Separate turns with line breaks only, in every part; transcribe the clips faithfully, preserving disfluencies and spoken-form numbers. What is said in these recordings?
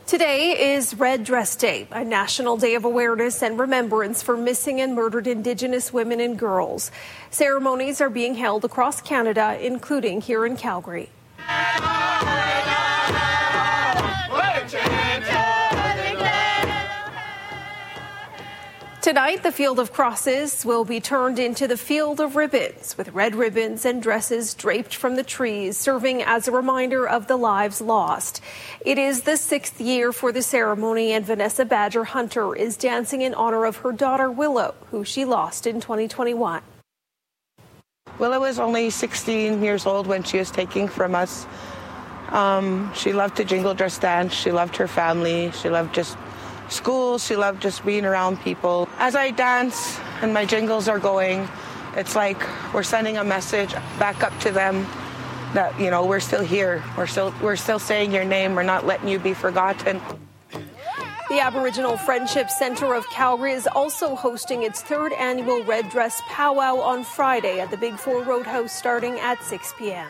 Today is Red Dress Day, a national day of awareness and remembrance for missing and murdered Indigenous women and girls. Ceremonies are being held across Canada, including here in Calgary. Tonight, the Field of Crosses will be turned into the Field of Ribbons, with red ribbons and dresses draped from the trees, serving as a reminder of the lives lost. It is the sixth year for the ceremony, and Vanessa Badger Hunter is dancing in honor of her daughter Willow, who she lost in twenty twenty-one.
Willow was only sixteen years old when she was taken from us. Um, she loved to jingle dress dance. She loved her family. She loved just school. She loved just being around people. As I dance and my jingles are going, it's like we're sending a message back up to them that, you know, we're still here. We're still we're still saying your name. We're not letting you be forgotten.
The Aboriginal Friendship Centre of Calgary is also hosting its third annual Red Dress Powwow on Friday at the Big Four Roadhouse starting at six p.m.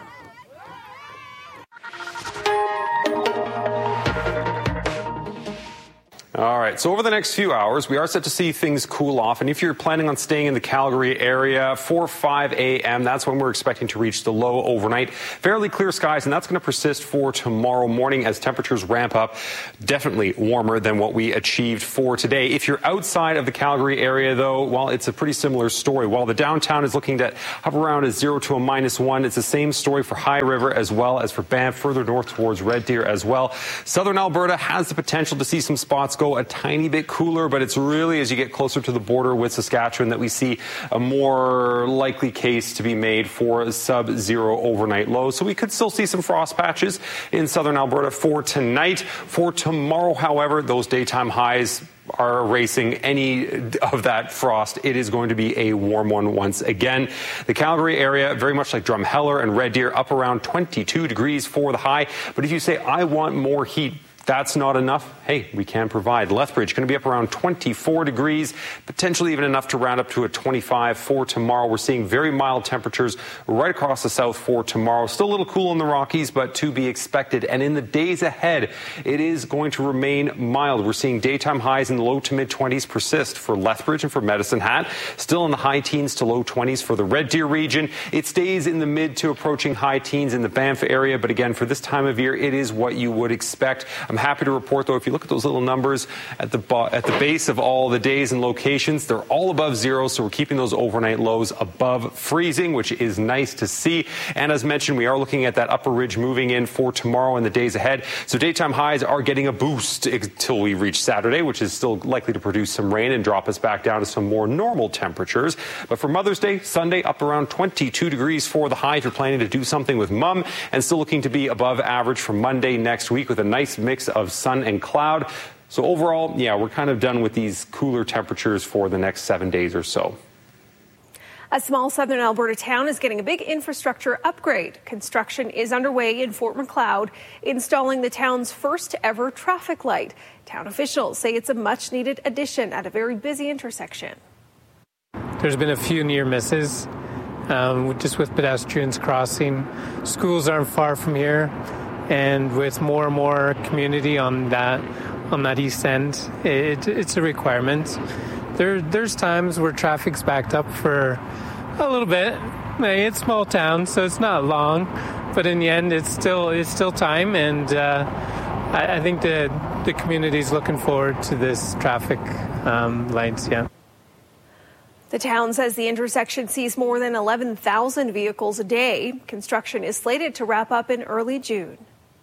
All right, so over the next few hours, we are set to see things cool off. And if you're planning on staying in the Calgary area, four or five a.m., that's when we're expecting to reach the low overnight. Fairly clear skies, and that's going to persist for tomorrow morning as temperatures ramp up. Definitely warmer than what we achieved for today. If you're outside of the Calgary area, though, well, it's a pretty similar story. While the downtown is looking at up around a zero to a minus one, it's the same story for High River as well as for Banff, further north towards Red Deer as well. Southern Alberta has the potential to see some spots go a tiny bit cooler, but it's really as you get closer to the border with Saskatchewan that we see a more likely case to be made for sub-zero overnight lows. So we could still see some frost patches in southern Alberta for tonight. For tomorrow, however, those daytime highs are erasing any of that frost. It is going to be a warm one once again. The Calgary area, very much like Drumheller and Red Deer, up around twenty-two degrees for the high. But if you say, I want more heat, that's not enough. Hey, we can provide. Lethbridge going to be up around twenty-four degrees, potentially even enough to round up to a twenty-five for tomorrow. We're seeing very mild temperatures right across the south for tomorrow. Still a little cool in the Rockies, but to be expected. And in the days ahead, it is going to remain mild. We're seeing daytime highs in the low to mid twenties persist for Lethbridge and for Medicine Hat. Still in the high teens to low twenties for the Red Deer region. It stays in the mid to approaching high teens in the Banff area. But again, for this time of year, it is what you would expect. I'm happy to report, though, if you look at those little numbers at the at the base of all the days and locations, they're all above zero, so we're keeping those overnight lows above freezing, which is nice to see. And as mentioned, we are looking at that upper ridge moving in for tomorrow and the days ahead. So daytime highs are getting a boost until we reach Saturday, which is still likely to produce some rain and drop us back down to some more normal temperatures. But for Mother's Day, Sunday, up around twenty-two degrees for the high if you're planning to do something with mom, and still looking to be above average for Monday next week with a nice mix of sun and cloud. So overall, yeah, we're kind of done with these cooler temperatures for the next seven days or so.
A small southern Alberta town is getting a big infrastructure upgrade. Construction is underway in Fort Macleod, installing the town's first ever traffic light. Town officials say it's a much needed addition at a very busy intersection.
There's been a few near misses, um, just with pedestrians crossing. Schools aren't far from here, and with more and more community on that on that east end, it, it's a requirement. There, there's times where traffic's backed up for a little bit. It's small town, so it's not long, but in the end, it's still it's still time, and uh, I, I think the the community's looking forward to this traffic um, lights. Yeah.
The town says the intersection sees more than eleven thousand vehicles a day. Construction is slated to wrap up in early June.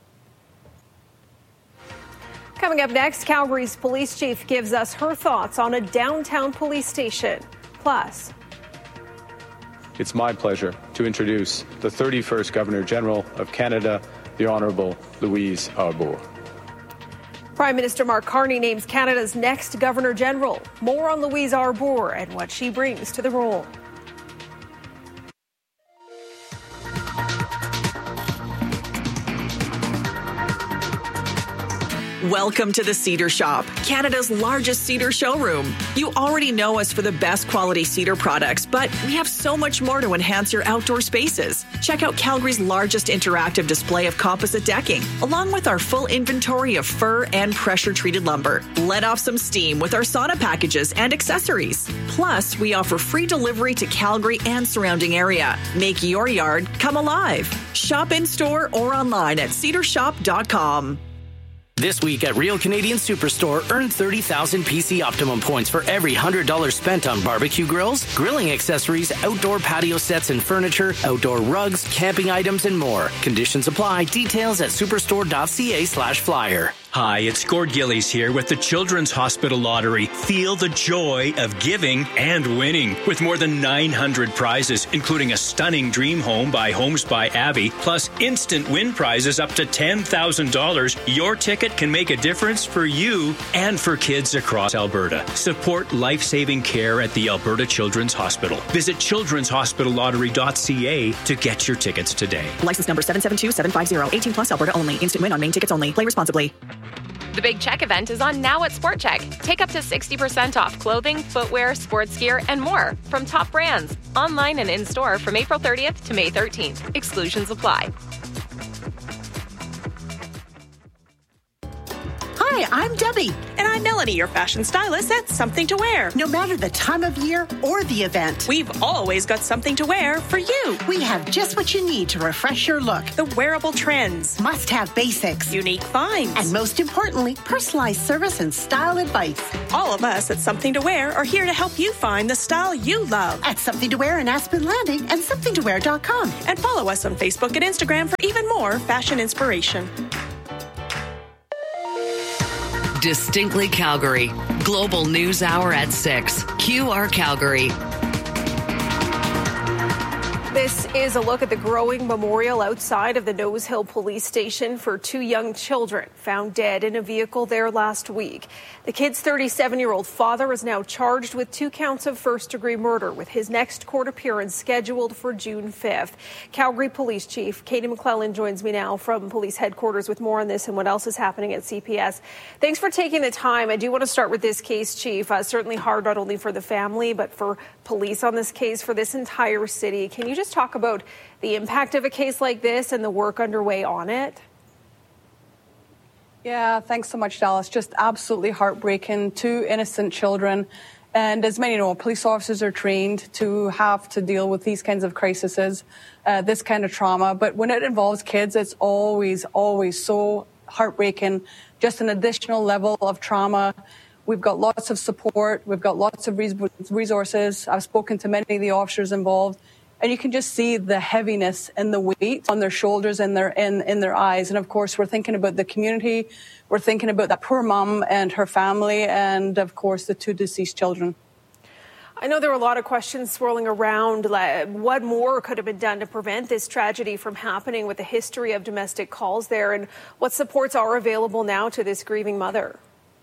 Coming up next, Calgary's police chief gives us her thoughts on a downtown police station. Plus,
it's my pleasure to introduce the thirty-first Governor General of Canada, the Honourable Louise Arbour.
Prime Minister Mark Carney names Canada's next Governor General. More on Louise Arbour and what she brings to the role.
Welcome to the Cedar Shop, Canada's largest cedar showroom. You already know us for the best quality cedar products, but we have so much more to enhance your outdoor spaces. Check out Calgary's largest interactive display of composite decking, along with our full inventory of fir and pressure-treated lumber. Let off some steam with our sauna packages and accessories. Plus, we offer free delivery to Calgary and surrounding area. Make your yard come alive. Shop in-store or online at cedar shop dot com.
This week at Real Canadian Superstore, earn thirty thousand P C Optimum points for every one hundred dollars spent on barbecue grills, grilling accessories, outdoor patio sets and furniture, outdoor rugs, camping items, and more. Conditions apply. Details at superstore.ca slash flyer.
Hi, it's Gord Gillies here with the Children's Hospital Lottery. Feel the joy of giving and winning with more than nine hundred prizes, including a stunning dream home by Homes by Abby, plus instant win prizes up to ten thousand dollars. Your ticket can make a difference for you and for kids across Alberta. Support life-saving care at the Alberta Children's Hospital. Visit children's hospital lottery dot c a to get your tickets today.
License number seven seven two seven five zero. eighteen plus Alberta only. Instant win on main tickets only. Play responsibly.
The Big Check event is on now at Sport Check. Take up to sixty percent off clothing, footwear, sports gear, and more from top brands. Online and in-store from April thirtieth to May thirteenth. Exclusions apply.
Hi, I'm Debbie.
And I'm Melanie, your fashion stylist at Something to Wear.
No matter the time of year or the event,
we've always got something to wear for you.
We have just what you need to refresh your look.
The wearable trends,
must-have basics,
unique finds,
and most importantly, personalized service and style advice.
All of us at Something to Wear are here to help you find the style you love.
At Something to Wear in Aspen Landing and something to wear dot com.
And follow us on Facebook and Instagram for even more fashion inspiration.
Distinctly Calgary. Global News Hour at six. Q R Calgary.
This is a look at the growing memorial outside of the Nose Hill Police Station for two young children found dead in a vehicle there last week. The kid's thirty-seven-year-old father is now charged with two counts of first-degree murder, with his next court appearance scheduled for June fifth. Calgary Police Chief Katie McClellan joins me now from police headquarters with more on this and what else is happening at C P S. Thanks for taking the time. I do want to start with this case, Chief. Uh, certainly hard not only for the family, but for police on this case, for this entire city. Can you just talk about the impact of a case like this and the work underway on it?
Yeah, thanks so much, Dallas. Just absolutely heartbreaking. Two innocent children. And as many know, police officers are trained to have to deal with these kinds of crises, uh, this kind of trauma. But when it involves kids, it's always, always so heartbreaking. Just an additional level of trauma. We've got lots of support. We've got lots of resources. I've spoken to many of the officers involved. And you can just see the heaviness and the weight on their shoulders and their in, in their eyes. And of course, we're thinking about the community. We're thinking about that poor mom and her family, and of course, the two deceased children.
I know there are a lot of questions swirling around. What more could have been done to prevent this tragedy from happening with the history of domestic calls there, and what supports are available now to this grieving mother?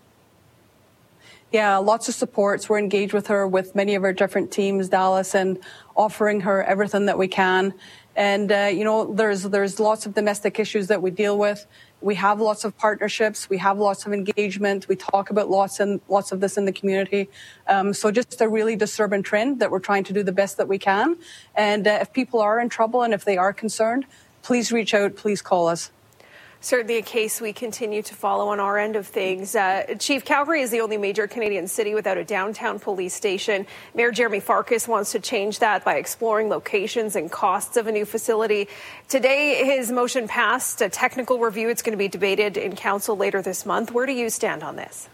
Yeah, lots of supports. We're engaged with her with many of our different teams, Dallas, and offering her everything that we can. And, uh, you know, there's there's lots of domestic issues that we deal with. We have lots of partnerships. We have lots of engagement. We talk about lots and lots of this in the community. Um, so just a really disturbing trend that we're trying to do the best that we can. And uh, if people are in trouble and if they are concerned, please reach out. Please call us.
Certainly a case we continue to follow on our end of things. Uh, Chief, Calgary is the only major Canadian city without a downtown police station. Mayor Jeremy Farkas wants to change that by exploring locations and costs of a new facility. Today, his motion passed a technical review. It's going to be debated in council later this month. Where do you stand on this?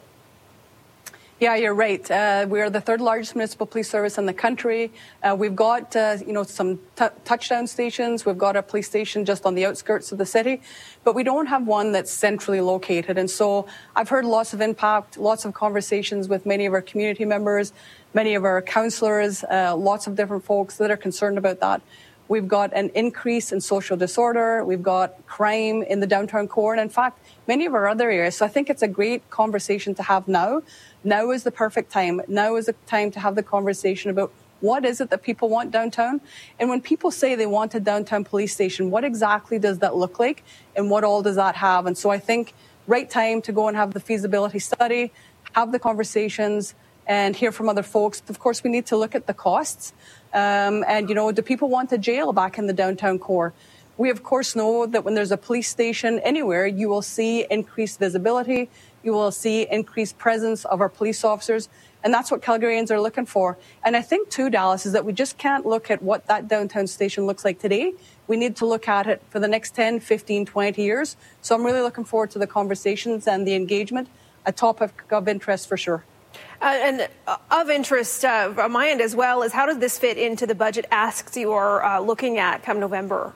Yeah, you're right. Uh, we are the third largest municipal police service in the country. Uh, we've got, uh, you know, some t- touchdown stations. We've got a police station just on the outskirts of the city, but we don't have one that's centrally located. And so I've heard lots of impact, lots of conversations with many of our community members, many of our councillors, uh, lots of different folks that are concerned about that. We've got an increase in social disorder. We've got crime in the downtown core. And in fact, many of our other areas. So I think it's a great conversation to have now. Now is the perfect time. Now is the time to have the conversation about what is it that people want downtown? And when people say they want a downtown police station, what exactly does that look like? And what all does that have? And so I think right time to go and have the feasibility study, have the conversations, and hear from other folks. Of course, we need to look at the costs. Um, and, you know, do people want a jail back in the downtown core? We, of course, know that when there's a police station anywhere, you will see increased visibility. You will see increased presence of our police officers. And that's what Calgarians are looking for. And I think, too, Dallas, is that we just can't look at what that downtown station looks like today. We need to look at it for the next ten, fifteen, twenty years. So I'm really looking forward to the conversations and the engagement, a topic of interest for sure.
Uh, and uh, of interest uh, on my end as well is how does this fit into the budget asks you are uh, looking at come November?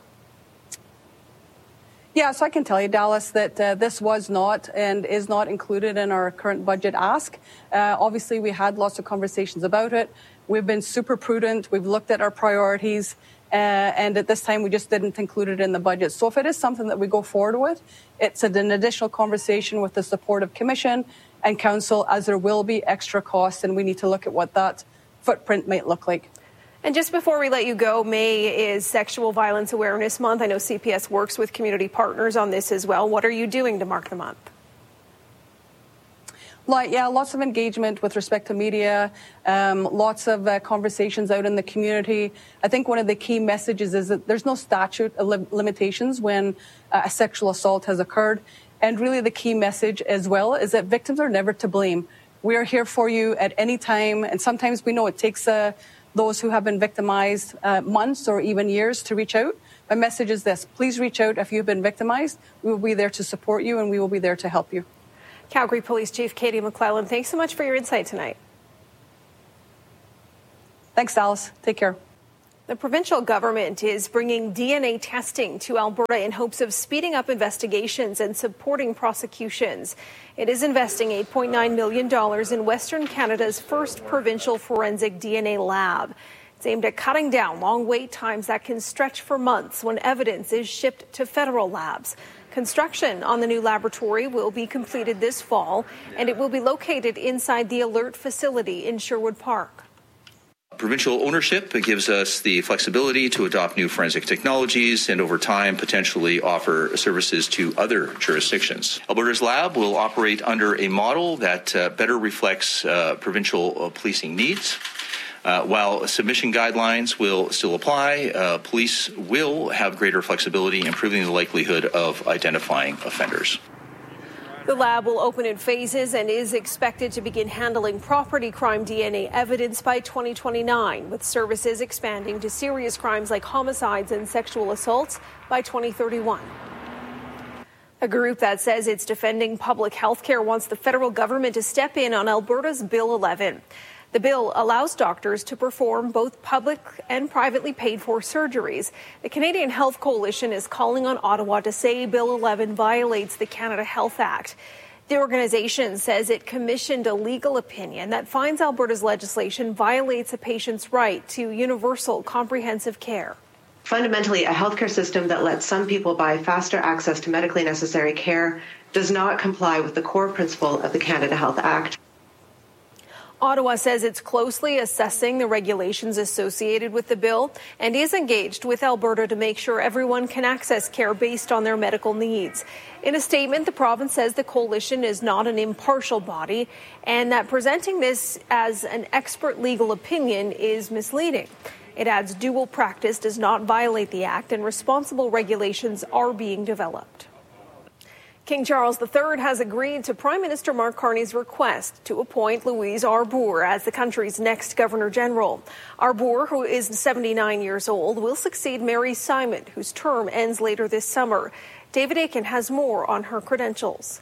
Yeah, so I can tell you, Dallas, that uh, this was not and is not included in our current budget ask. Uh, obviously, we had lots of conversations about it. We've been super prudent. We've looked at our priorities. Uh, and at this time, we just didn't include it in the budget. So if it is something that we go forward with, it's an additional conversation with the support of Commission and Council, as there will be extra costs, and we need to look at what that footprint might look like.
And just before we let you go, May is Sexual Violence Awareness Month. I know C P S works with community partners on this as well. What are you doing to mark the month?
Like, yeah, lots of engagement with respect to media, um, lots of uh, conversations out in the community. I think one of the key messages is that there's no statute of li- limitations when uh, a sexual assault has occurred. And really the key message as well is that victims are never to blame. We are here for you at any time. And sometimes we know it takes uh, those who have been victimized uh, months or even years to reach out. My message is this: please reach out if you've been victimized. We will be there to support you, and we will be there to help you.
Calgary Police Chief Katie McClellan, thanks so much for your insight tonight.
Thanks, Dallas. Take care.
The provincial government is bringing D N A testing to Alberta in hopes of speeding up investigations and supporting prosecutions. It is investing eight point nine million dollars in Western Canada's first provincial forensic D N A lab. It's aimed at cutting down long wait times that can stretch for months when evidence is shipped to federal labs. Construction on the new laboratory will be completed this fall, and it will be located inside the Alert facility in Sherwood Park.
Provincial ownership gives us the flexibility to adopt new forensic technologies and over time potentially offer services to other jurisdictions. Alberta's lab will operate under a model that uh, better reflects uh, provincial uh, policing needs. Uh, while submission guidelines will still apply, uh, police will have greater flexibility, improving the likelihood of identifying offenders.
The lab will open in phases and is expected to begin handling property crime D N A evidence by twenty twenty-nine, with services expanding to serious crimes like homicides and sexual assaults by twenty thirty-one. A group that says it's defending public health care wants the federal government to step in on Alberta's Bill eleven. The bill allows doctors to perform both public and privately paid for surgeries. The Canadian Health Coalition is calling on Ottawa to say Bill eleven violates the Canada Health Act. The organization says it commissioned a legal opinion that finds Alberta's legislation violates a patient's right to universal comprehensive care.
Fundamentally, a healthcare system that lets some people buy faster access to medically necessary care does not comply with the core principle of the Canada Health Act.
Ottawa says it's closely assessing the regulations associated with the bill and is engaged with Alberta to make sure everyone can access care based on their medical needs. In a statement, the province says the coalition is not an impartial body and that presenting this as an expert legal opinion is misleading. It adds dual practice does not violate the Act and responsible regulations are being developed. King Charles the Third has agreed to Prime Minister Mark Carney's request to appoint Louise Arbour as the country's next Governor-General. Arbour, who is seventy-nine years old, will succeed Mary Simon, whose term ends later this summer. David Aiken has more on her credentials.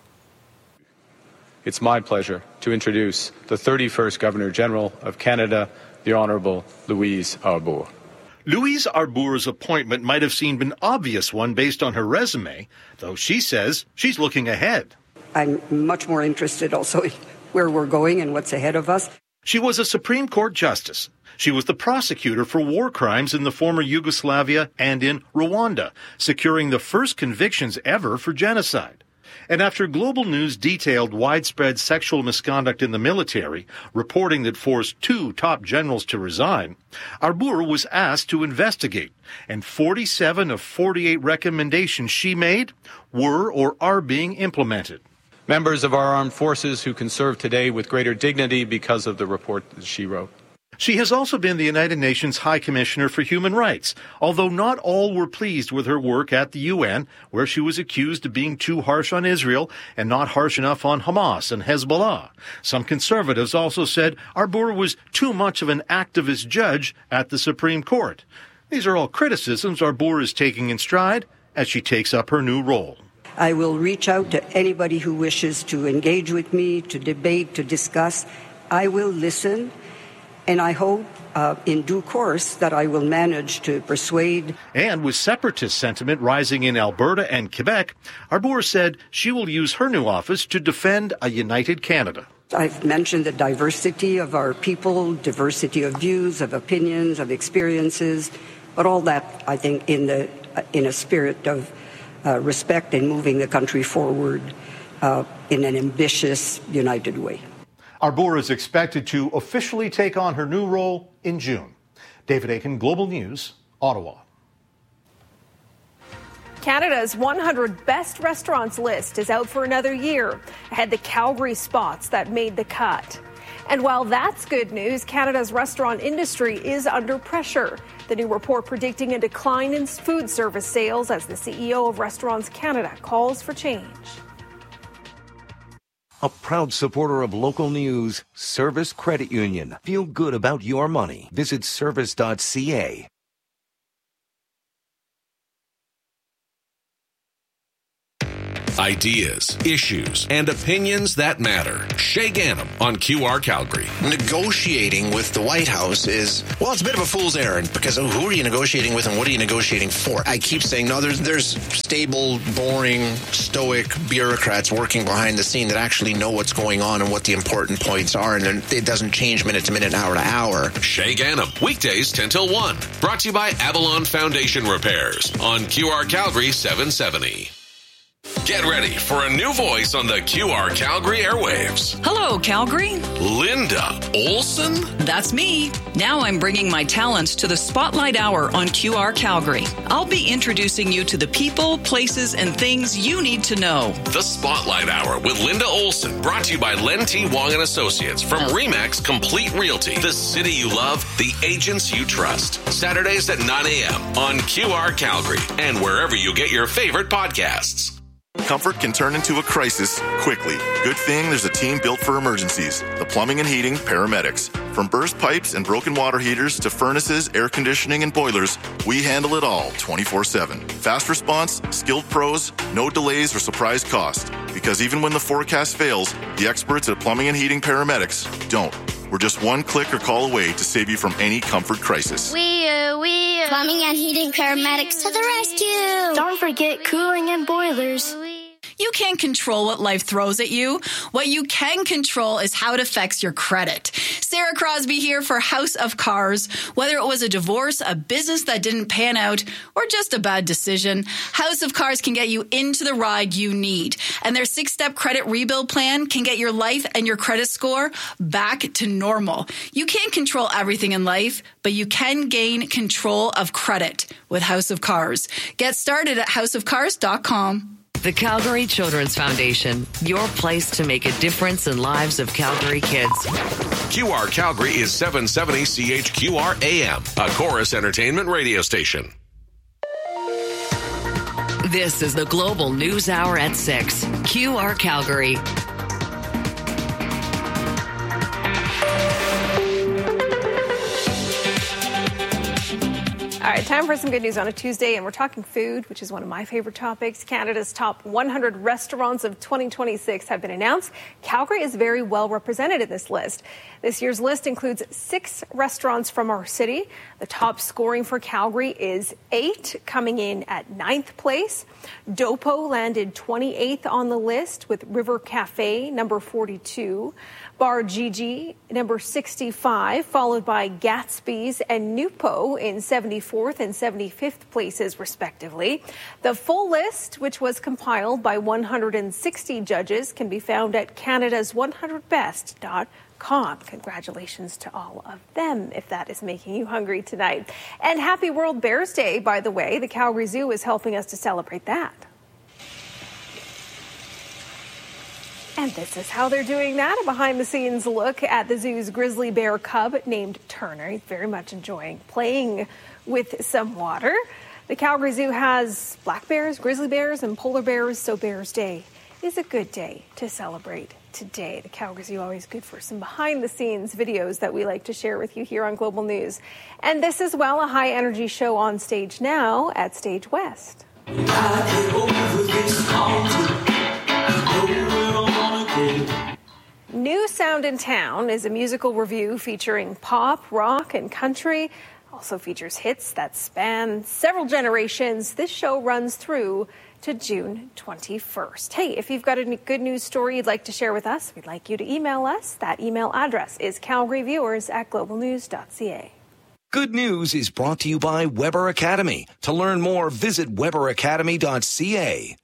It's my pleasure to introduce the thirty-first Governor-General of Canada, the Honourable Louise Arbour.
Louise Arbour's appointment might have seemed an obvious one based on her resume, though she says she's looking ahead.
I'm much more interested also in where we're going and what's ahead of us.
She was a Supreme Court justice. She was the prosecutor for war crimes in the former Yugoslavia and in Rwanda, securing the first convictions ever for genocide. And after Global News detailed widespread sexual misconduct in the military, reporting that forced two top generals to resign, Arbour was asked to investigate, and forty-seven of forty-eight recommendations she made were or are being implemented.
members of our armed forces who can serve today with greater dignity because of the report that she wrote.
She has also been the United Nations High Commissioner for Human Rights, although not all were pleased with her work at the U N, where she was accused of being too harsh on Israel and not harsh enough on Hamas and Hezbollah. Some conservatives also said Arbour was too much of an activist judge at the Supreme Court. These are all criticisms Arbour is taking in stride as she takes up her new role.
I will reach out to anybody who wishes to engage with me, to debate, to discuss. I will listen. And I hope uh, in due course that I will manage to persuade.
And with separatist sentiment rising in Alberta and Quebec, Arbour said she will use her new office to defend a united Canada.
I've mentioned the diversity of our people, diversity of views, of opinions, of experiences, but all that, I think, in the in a spirit of uh, respect and moving the country forward uh, in an ambitious, united way.
Arbour is expected to officially take on her new role in June. David Aiken, Global News, Ottawa.
Canada's one hundred Best Restaurants list is out for another year. Ahead the Calgary spots that made the cut. And while that's good news, Canada's restaurant industry is under pressure. The new report predicting a decline in food service sales as the C E O of Restaurants Canada calls for change.
A proud supporter of local news, Service Credit Union. Feel good about your money. Visit service dot c a.
Ideas, issues, and opinions that matter. Shay Ganem on Q R Calgary.
Negotiating with the White House is, well, it's a bit of a fool's errand because who are you negotiating with and what are you negotiating for? I keep saying, no, there's there's stable, boring, stoic bureaucrats working behind the scene that actually know what's going on and what the important points are, and it doesn't change minute to minute, hour to hour.
Shay Ganem, weekdays ten till one. Brought to you by Avalon Foundation Repairs on Q R Calgary seven seventy. Get ready for a new voice on the Q R Calgary airwaves.
Hello, Calgary.
Linda Olson?
That's me. Now I'm bringing my talents to the Spotlight Hour on Q R Calgary. I'll be introducing you to the people, places, and things you need to know.
The Spotlight Hour with Linda Olson, brought to you by Len T. Wong and Associates from oh. Remax Complete Realty. The city you love, the agents you trust. Saturdays at nine a.m. on Q R Calgary and wherever you get your favorite podcasts.
Comfort can turn into a crisis quickly. Good thing there's a team built for emergencies. The Plumbing and Heating Paramedics. From burst pipes and broken water heaters to furnaces, air conditioning, and boilers, we handle it all twenty-four seven. Fast response, skilled pros, no delays or surprise cost. Because even when the forecast fails, the experts at Plumbing and Heating Paramedics don't. We're just one click or call away to save you from any comfort crisis.
We are, we are. Plumbing and Heating Paramedics to the rescue. Don't forget cooling and boilers.
You can't control what life throws at you. What you can control is how it affects your credit. Sarah Crosby here for House of Cars. Whether it was a divorce, a business that didn't pan out, or just a bad decision, House of Cars can get you into the ride you need. And their six-step credit rebuild plan can get your life and your credit score back to normal. You can't control everything in life, but you can gain control of credit with House of Cars. Get started at house of cars dot com.
The Calgary Children's Foundation, your place to make a difference in lives of Calgary kids.
Q R Calgary is seven seventy C H Q R A M, a Chorus Entertainment radio station.
This is the Global News Hour at six. Q R Calgary.
All right, time for some good news on a Tuesday, and we're talking food, which is one of my favorite topics. Canada's top one hundred restaurants of twenty twenty-six have been announced. Calgary is very well represented in this list. This year's list includes six restaurants from our city. The top scoring for Calgary is eight, coming in at ninth place. Dopo landed twenty-eighth on the list, with River Cafe, number forty-two. Bar Gigi, number sixty-five, followed by Gatsby's and Nupo in seventy-fourth and seventy-fifth places, respectively. The full list, which was compiled by one hundred sixty judges, can be found at Canada's one hundred best dot com. Congratulations to all of them, if that is making you hungry tonight. And happy World Bears Day, by the way. The Calgary Zoo is helping us to celebrate that. And this is how they're doing that. A behind-the-scenes look at the zoo's grizzly bear cub named Turner. He's very much enjoying playing with some water. The Calgary Zoo has black bears, grizzly bears, and polar bears, so Bears Day is a good day to celebrate today. The Calgary Zoo always good for some behind-the-scenes videos that we like to share with you here on Global News. And this is, well, a high-energy show on stage now at Stage West. New Sound in Town is a musical revue featuring pop, rock, and country. Also features hits that span several generations. This show runs through to June twenty-first. Hey, if you've got a good news story you'd like to share with us, we'd like you to email us. That email address is calgaryviewers at global news dot c a.
Good News is brought to you by Weber Academy. To learn more, visit weber academy dot c a.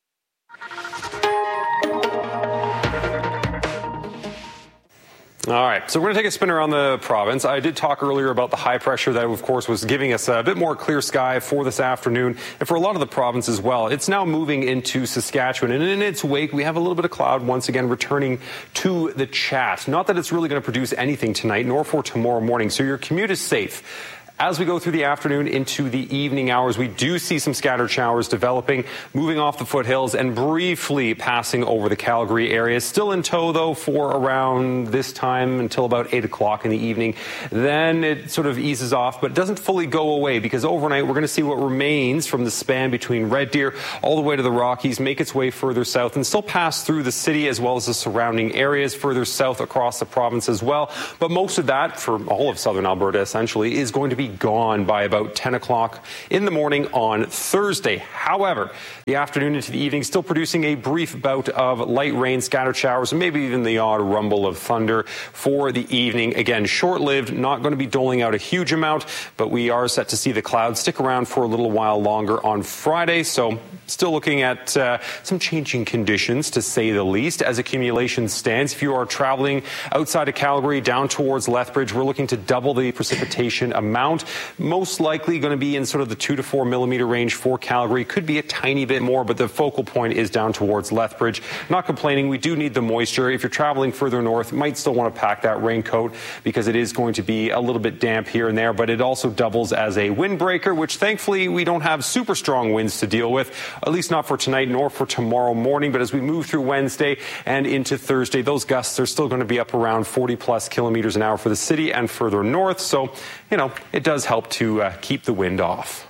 All right, so we're going to take a spin around the province. I did talk earlier about the high pressure that, of course, was giving us a bit more clear sky for this afternoon and for a lot of the province as well. It's now moving into Saskatchewan, and in its wake, we have a little bit of cloud once again returning to the chat. Not that it's really going to produce anything tonight, nor for tomorrow morning, so your commute is safe. As we go through the afternoon into the evening hours, we do see some scattered showers developing, moving off the foothills and briefly passing over the Calgary area. Still in tow, though, for around this time until about eight o'clock in the evening. Then it sort of eases off, but doesn't fully go away because overnight we're going to see what remains from the span between Red Deer all the way to the Rockies, make its way further south and still pass through the city as well as the surrounding areas further south across the province as well. But most of that, for all of southern Alberta essentially, is going to be gone by about ten o'clock in the morning on Thursday. However, the afternoon into the evening still producing a brief bout of light rain, scattered showers, and maybe even the odd rumble of thunder for the evening. Again, short-lived, not going to be doling out a huge amount, but we are set to see the clouds stick around for a little while longer on Friday. So still looking at uh, some changing conditions, to say the least, as accumulation stands. If you are traveling outside of Calgary down towards Lethbridge, we're looking to double the precipitation amount. Most likely going to be in sort of the two to four millimeter range for Calgary. Could be a tiny bit more, but the focal point is down towards Lethbridge. Not complaining. We do need the moisture. If you're traveling further north, might still want to pack that raincoat because it is going to be a little bit damp here and there, but it also doubles as a windbreaker, which thankfully we don't have super strong winds to deal with, at least not for tonight nor for tomorrow morning. But as we move through Wednesday and into Thursday, those gusts are still going to be up around forty plus kilometers an hour for the city and further north. So, you know, it does help to uh, keep the wind off.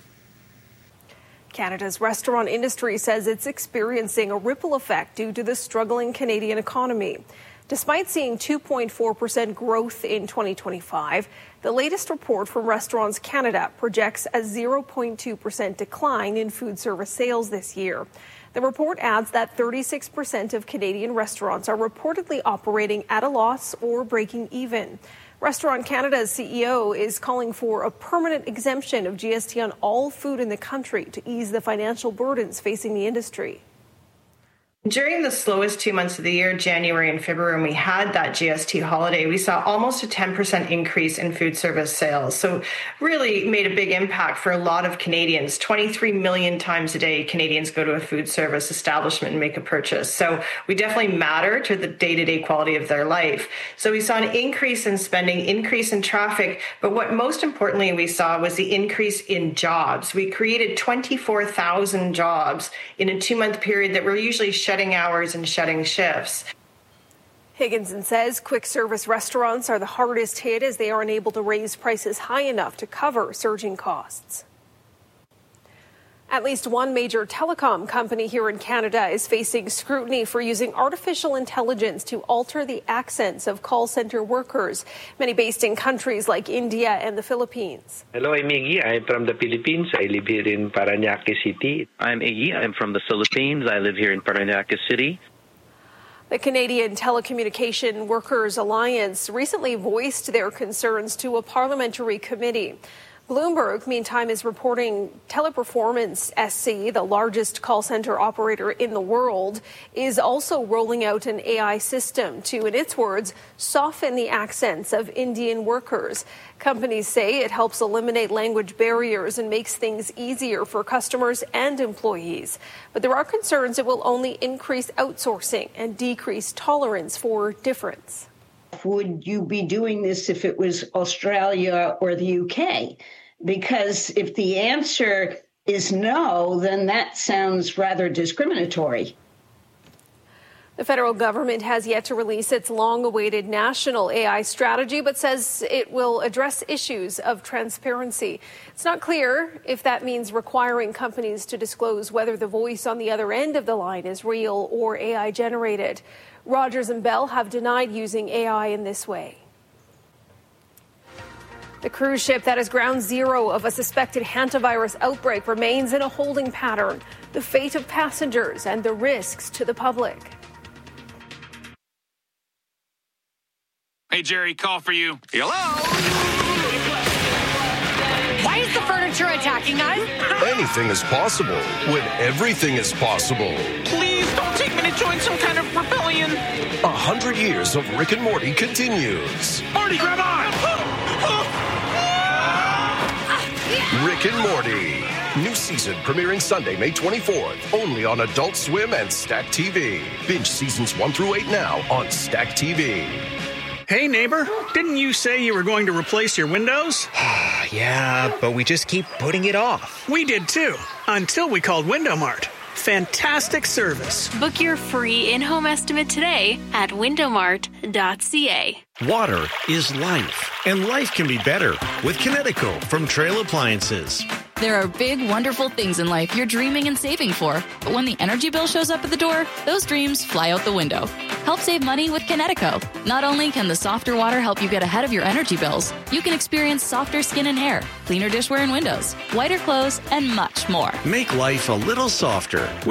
Canada's restaurant industry says it's experiencing a ripple effect due to the struggling Canadian economy. Despite seeing two point four percent growth in twenty twenty-five, the latest report from Restaurants Canada projects a zero point two percent decline in food service sales this year. The report adds that thirty-six percent of Canadian restaurants are reportedly operating at a loss or breaking even. Restaurant Canada's C E O is calling for a permanent exemption of G S T on all food in the country to ease the financial burdens facing the industry.
During the slowest two months of the year, January and February, when we had that G S T holiday, we saw almost a ten percent increase in food service sales. So really made a big impact for a lot of Canadians. twenty-three million times a day, Canadians go to a food service establishment and make a purchase. So we definitely matter to the day-to-day quality of their life. So we saw an increase in spending, increase in traffic. But what most importantly we saw was the increase in jobs. We created twenty-four thousand jobs in a two-month period that were usually shut shutting hours and shutting shifts.
Higginson says quick service restaurants are the hardest hit as they are unable to raise prices high enough to cover surging costs. At least one major telecom company here in Canada is facing scrutiny for using artificial intelligence to alter the accents of call center workers, many based in countries like India and the Philippines.
Hello, I'm Iggy. I'm from the Philippines. I live here in Parañaque City.
I'm Iggy. I'm from the Philippines. I live here in Parañaque City.
The Canadian Telecommunication Workers Alliance recently voiced their concerns to a parliamentary committee. Bloomberg, meantime, is reporting Teleperformance S C, the largest call center operator in the world, is also rolling out an A I system to, in its words, soften the accents of Indian workers. Companies say it helps eliminate language barriers and makes things easier for customers and employees. But there are concerns it will only increase outsourcing and decrease tolerance for difference.
Would you be doing this if it was Australia or the U K? Because if the answer is no, then that sounds rather discriminatory.
The federal government has yet to release its long-awaited national A I strategy, but says it will address issues of transparency. It's not clear if that means requiring companies to disclose whether the voice on the other end of the line is real or A I generated. Rogers and Bell have denied using A I in this way. The cruise ship that is ground zero of a suspected hantavirus outbreak remains in a holding pattern. The fate of passengers and the risks to the public.
Hey, Jerry, call for you.
Hello?
Why is the furniture attacking us?
Anything is possible when everything is possible.
Please don't take me to join some kind of rebellion.
A hundred years of Rick and Morty continues.
Morty, grab on!
Rick and Morty. New season premiering Sunday, May twenty-fourth. Only on Adult Swim and Stack T V. Binge seasons one through eight now on Stack T V.
Hey, neighbor, didn't you say you were going to replace your windows?
Yeah, but we just keep putting it off.
We did too, until we called Window Mart. Fantastic service.
Book your free in-home estimate today at window mart dot c a.
Water is life, and life can be better with Kinetico from Trail Appliances.
There are big, wonderful things in life you're dreaming and saving for. But when the energy bill shows up at the door, those dreams fly out the window. Help save money with Kinetico. Not only can the softer water help you get ahead of your energy bills, you can experience softer skin and hair, cleaner dishware and windows, whiter clothes, and much more.
Make life a little softer